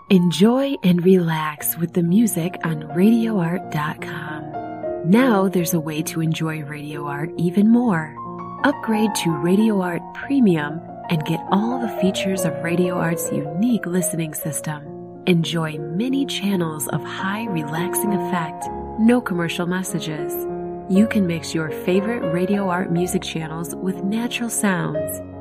Enjoy and relax with the music on RadioArt.com. Now there's a way to enjoy Radio Art even more. Upgrade to Radio Art Premium and get all the features of Radio Art's unique listening system. Enjoy many channels of high relaxing effect, no commercial messages. You can mix your favorite Radio Art music channels with natural sounds